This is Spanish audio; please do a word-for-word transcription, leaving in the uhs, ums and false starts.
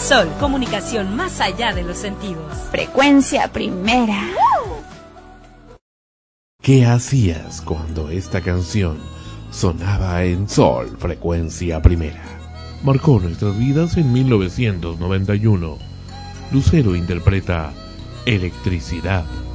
Sol, comunicación más allá de los sentidos. Frecuencia primera. ¿Qué hacías cuando esta canción sonaba en Sol, frecuencia primera? Marcó nuestras vidas en mil novecientos noventa y uno. Lucero interpreta Electricidad.